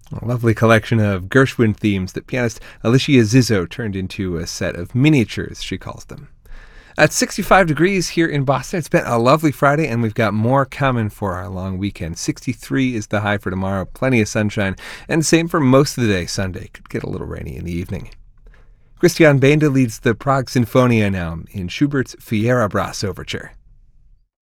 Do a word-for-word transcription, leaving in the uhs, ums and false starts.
A lovely collection of Gershwin themes that pianist Alicia Zizzo turned into a set of miniatures, she calls them. At sixty-five degrees here in Boston, it's been a lovely Friday, and we've got more coming for our long weekend. sixty-three is the high for tomorrow, plenty of sunshine, and same for most of the day Sunday. Could get a little rainy in the evening. Christian Benda leads the Prague Sinfonia now in Schubert's Fierabras Overture.